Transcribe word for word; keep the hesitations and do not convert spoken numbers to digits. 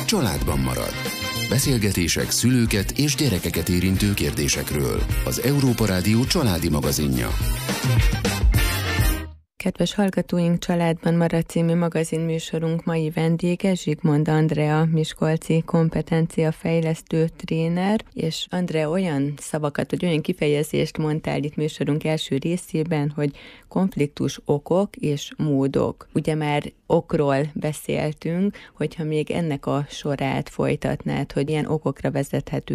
családban marad. Beszélgetések szülőket és gyerekeket érintő kérdésekről. Az Európa Rádió családi magazinja. Kedves hallgatóink, Családban marad című magazinműsorunk mai vendége Zsigmond Andrea, miskolci kompetenciafejlesztő tréner, és Andrea, olyan szavakat, vagy olyan kifejezést mondtál itt műsorunk első részében, hogy konfliktus okok és módok. Ugye már okról beszéltünk, hogyha még ennek a sorát folytatnád, hogy ilyen okokra vezethető